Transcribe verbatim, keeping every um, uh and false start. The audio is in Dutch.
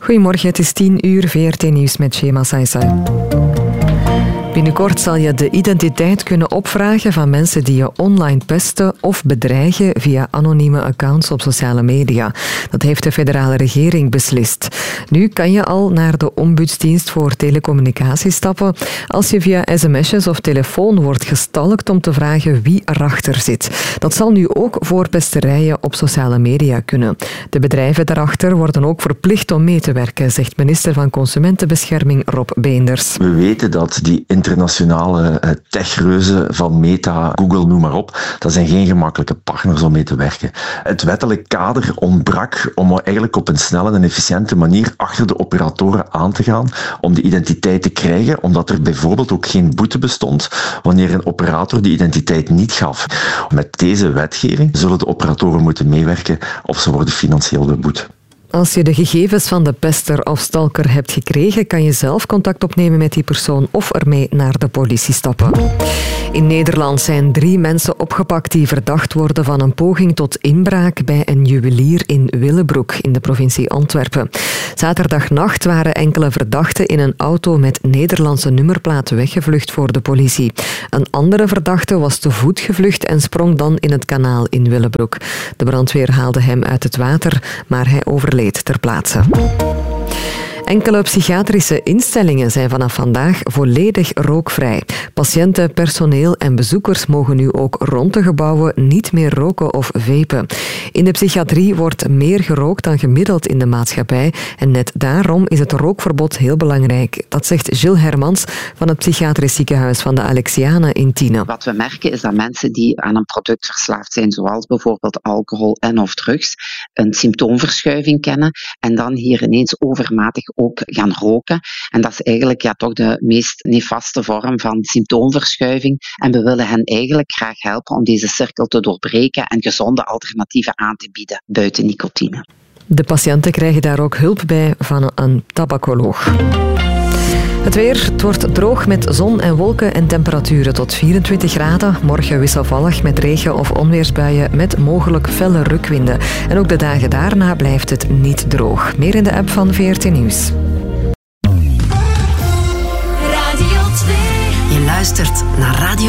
Goedemorgen, het is tien uur, V R T Nieuws met Shema Saisai. Binnenkort zal je de identiteit kunnen opvragen van mensen die je online pesten of bedreigen via anonieme accounts op sociale media. Dat heeft de federale regering beslist. Nu kan je al naar de Ombudsdienst voor Telecommunicatie stappen als je via sms'jes of telefoon wordt gestalkt om te vragen wie erachter zit. Dat zal nu ook voor pesterijen op sociale media kunnen. De bedrijven daarachter worden ook verplicht om mee te werken, zegt minister van Consumentenbescherming Rob Beenders. We weten dat die internationale techreuzen van Meta, Google, noem maar op, dat zijn geen gemakkelijke partners om mee te werken. Het wettelijk kader ontbrak om eigenlijk op een snelle en efficiënte manier achter de operatoren aan te gaan om de identiteit te krijgen, omdat er bijvoorbeeld ook geen boete bestond wanneer een operator die identiteit niet gaf. Met deze wetgeving zullen de operatoren moeten meewerken of ze worden financieel beboet. Als je de gegevens van de pester of stalker hebt gekregen, kan je zelf contact opnemen met die persoon of ermee naar de politie stappen. In Nederland zijn drie mensen opgepakt die verdacht worden van een poging tot inbraak bij een juwelier in Willebroek in de provincie Antwerpen. Zaterdagnacht waren enkele verdachten in een auto met Nederlandse nummerplaat weggevlucht voor de politie. Een andere verdachte was te voet gevlucht en sprong dan in het kanaal in Willebroek. De brandweer haalde hem uit het water, maar hij overleefde ter plaatse. Enkele psychiatrische instellingen zijn vanaf vandaag volledig rookvrij. Patiënten, personeel en bezoekers mogen nu ook rond de gebouwen niet meer roken of vapen. In de psychiatrie wordt meer gerookt dan gemiddeld in de maatschappij en net daarom is het rookverbod heel belangrijk. Dat zegt Gilles Hermans van het psychiatrisch ziekenhuis van de Alexianen in Tiene. Wat we merken is dat mensen die aan een product verslaafd zijn, zoals bijvoorbeeld alcohol en of drugs, een symptoomverschuiving kennen en dan hier ineens overmatig ook gaan roken. En dat is eigenlijk ja, toch de meest nefaste vorm van symptoomverschuiving. En we willen hen eigenlijk graag helpen om deze cirkel te doorbreken en gezonde alternatieven aan te bieden buiten nicotine. De patiënten krijgen daar ook hulp bij van een tabacoloog. Het weer, het wordt droog met zon en wolken en temperaturen tot vierentwintig graden. Morgen wisselvallig met regen- of onweersbuien met mogelijk felle rukwinden. En ook de dagen daarna blijft het niet droog. Meer in de app van V R T Nieuws. Radio twee. Je luistert naar Radio